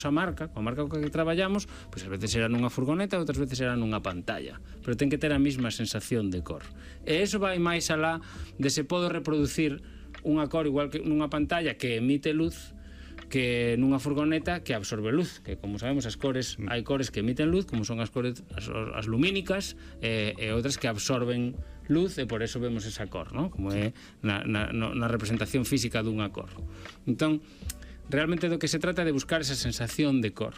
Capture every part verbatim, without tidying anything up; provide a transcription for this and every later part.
a marca, coa marca coa que traballamos, pois ás veces será nunha furgoneta, outras veces será nunha pantalla, pero ten que ter a mesma sensación de cor. E iso vai máis alá de se podo reproducir unha cor igual que nunha pantalla que emite luz que nunha furgoneta que absorbe luz, que como sabemos as cores, hai cores que emiten luz, como son as cores as, as lumínicas, e, e outras que absorben luz, e por eso vemos esa cor, ¿no? Como é na, na, na representación física dunha cor. Entón, realmente do que se trata é de buscar esa sensación de cor.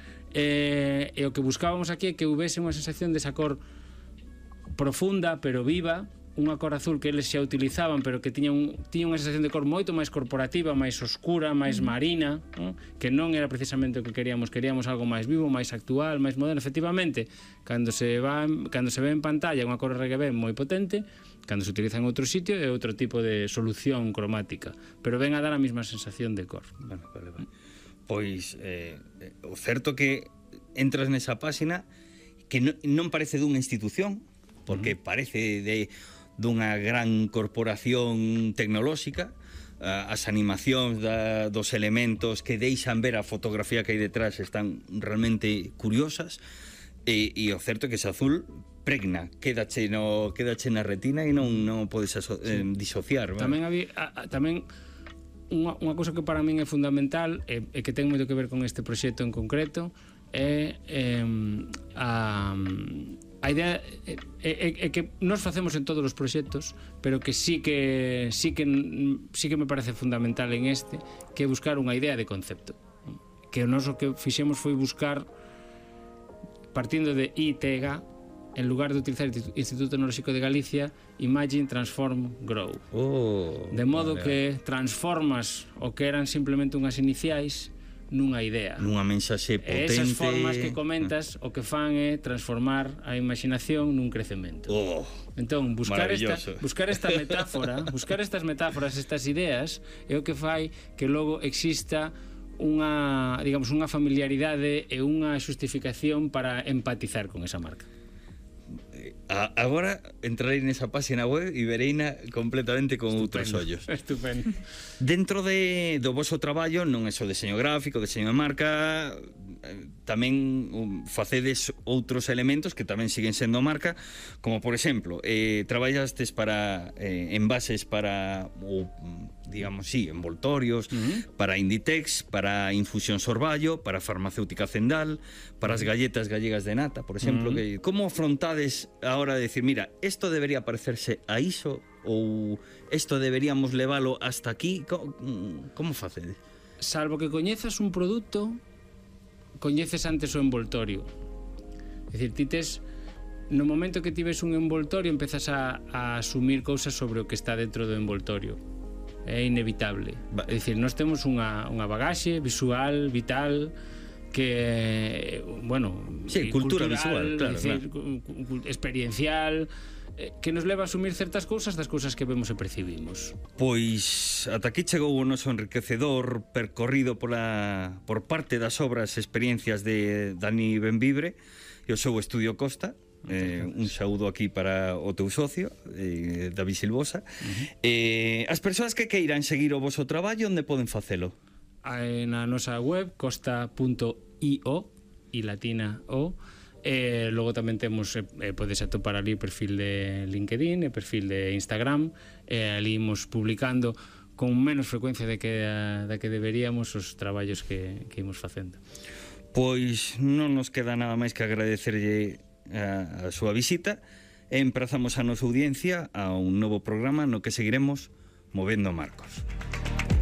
E, e o que buscábamos aquí é que houvese unha sensación desa cor profunda, pero viva, unha cor azul que eles xa utilizaban, pero que tiña, un, tiña unha sensación de cor moito máis corporativa, máis oscura, máis marina, ¿no? Que non era precisamente o que queríamos, queríamos algo máis vivo, máis actual, máis moderno. Efectivamente, cando se, va, cando se ve en pantalla unha cor R G B moi potente, cando se utiliza en outro sitio é outro tipo de solución cromática, pero ven a dar a mesma sensación de cor. Bueno, vale, vale. Pois eh, o certo que entras nesa páxina que non, non parece dunha institución, porque uh-huh. parece de dunha gran corporación tecnolóxica, as animacións da, dos elementos que deixan ver a fotografía que hai detrás están realmente curiosas, e, e o certo é que ese azul pregna, quedache, no, quedache na retina e non, non podes aso, eh, disociar. Tamén había, a, a, tamén unha, unha cousa que para min é fundamental e, e que ten moito que ver con este proxecto en concreto é eh, a a idea é, é, é que nós facemos en todos os proxectos, pero que sí que sí que sí que me parece fundamental en este, que é buscar unha idea de concepto. Que o noso que fixemos foi buscar, partindo de I T G A, en lugar de utilizar o Instituto Tecnolóxico de Galicia, Imagine, Transform, Grow. Oh, de modo vale, que transformas o que eran simplemente unhas iniciais nunha idea. Nunha mensaxe potente. E esas formas que comentas o que fan é transformar a imaginación nun crecemento. Oh, entón, buscar esta, buscar esta metáfora, buscar estas metáforas, estas ideas, é o que fai que logo exista unha, digamos, unha familiaridade e unha xustificación para empatizar con esa marca. A, agora entrarei nesa página web e vereina completamente con outros ollos. Estupendo. Dentro de, do voso traballo non é só deseño gráfico, deseño de marca, tamén um, facedes outros elementos que tamén siguen sendo marca, como por exemplo, eh, traballastes para eh, envases para o, digamos, sí, envoltorios, uh-huh. para Inditex, para Infusión Sorballo, para Farmacéutica Zendal, para as galletas gallegas de nata, por exemplo. Uh-huh. que, como afrontades a hora de decir, mira, esto debería parecerse a iso, ou esto deberíamos leválo hasta aquí? Como, como facedes? Salvo que coñezas un produto, coñeces antes o envoltorio. É dicir, ti tes, no momento que ti ves un envoltorio, empezas a, a asumir cousas sobre o que está dentro do envoltorio. É inevitable. É dicir, nós temos unha, unha bagaxe visual, vital, que, bueno, sí, cultura cultural, visual, claro, decir, claro. experiencial, que nos leva a asumir certas cousas das cousas que vemos e percibimos. Pois ata aquí chegou o noso enriquecedor percorrido pola, por parte das obras e experiencias de Dani Benvibre e o seu Estudio Costa. Eh, un saúdo aquí para o teu socio, eh, David Silvosa. Uh-huh. eh, As persoas que queiran seguir o voso traballo, onde poden facelo? Na nosa web, costa punto i o, i latina o. E logo tamén temos, eh, podes atopar ali o perfil de LinkedIn, o perfil de Instagram, e ali imos publicando con menos frecuencia de que, da que deberíamos os traballos que, que imos facendo. Pois non nos queda nada máis que agradecerlle a, a súa visita e emprazamos a nosa audiencia a un novo programa no que seguiremos movendo marcos.